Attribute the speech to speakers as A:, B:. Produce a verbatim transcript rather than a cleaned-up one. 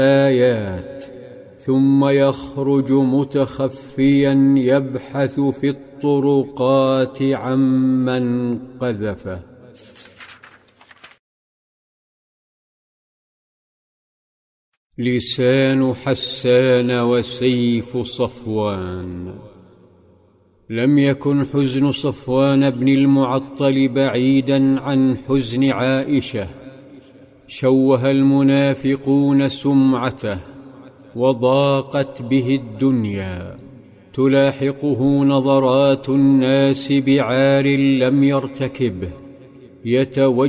A: الآيات ثم يخرج متخفيا يبحث في الطرقات عمن قذفه. لسان حسان وسيف صفوان. لم يكن حزن صفوان بن المعطل بعيدا عن حزن عائشة. شوه المنافقون سمعته وضاقت به الدنيا، تلاحقه نظرات الناس بعار لم يرتكبه، يتوجه